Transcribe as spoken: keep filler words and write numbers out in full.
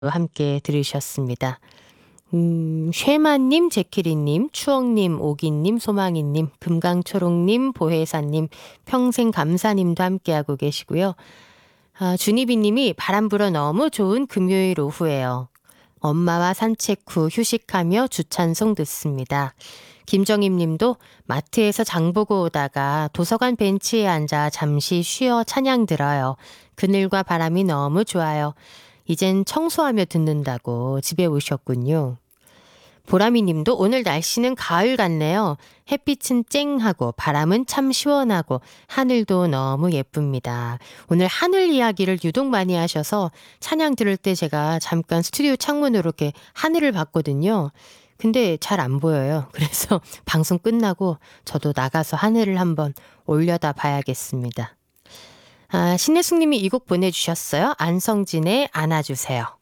함께 들으셨습니다. 음, 쉐마님, 제키리님, 추억님, 오기님, 소망이님, 금강초롱님, 보혜사님, 평생감사님도 함께하고 계시고요. 아, 준희비님이 바람 불어 너무 좋은 금요일 오후예요. 엄마와 산책 후 휴식하며 주찬송 듣습니다. 김정임님도 마트에서 장 보고 오다가 도서관 벤치에 앉아 잠시 쉬어 찬양 들어요. 그늘과 바람이 너무 좋아요. 이젠 청소하며 듣는다고 집에 오셨군요. 보라미님도 오늘 날씨는 가을 같네요. 햇빛은 쨍하고 바람은 참 시원하고 하늘도 너무 예쁩니다. 오늘 하늘 이야기를 유독 많이 하셔서 찬양 들을 때 제가 잠깐 스튜디오 창문으로 이렇게 하늘을 봤거든요. 근데 잘 안 보여요. 그래서 방송 끝나고 저도 나가서 하늘을 한번 올려다 봐야겠습니다. 아, 신혜숙님이 이 곡 보내주셨어요. 안성진의 안아주세요.